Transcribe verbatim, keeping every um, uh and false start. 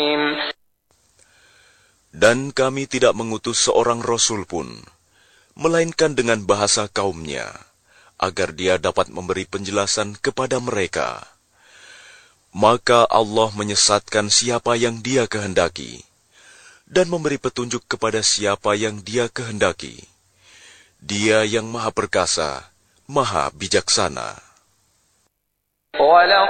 Dan kami tidak mengutus seorang rasul pun, melainkan dengan bahasa kaumnya, agar dia dapat memberi penjelasan kepada mereka. Maka Allah menyesatkan siapa yang Dia kehendaki, dan memberi petunjuk kepada siapa yang Dia kehendaki. Dia yang Maha Perkasa, Maha Bijaksana. وَلَقَدْ